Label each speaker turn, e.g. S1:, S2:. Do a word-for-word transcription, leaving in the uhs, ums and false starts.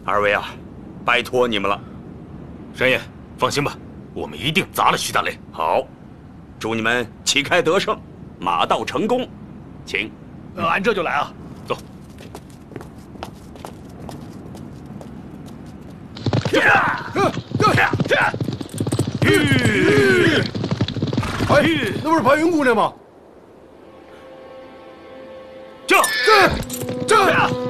S1: 二位啊，拜托你们了。
S2: 山爷，放心吧，我们一定砸了徐大雷。
S1: 好，祝你们旗开得胜，马到成功，请。
S3: 呃，俺这就来啊。
S2: 走。
S3: 哎，那不是白云姑娘吗？
S2: 这
S3: 这这。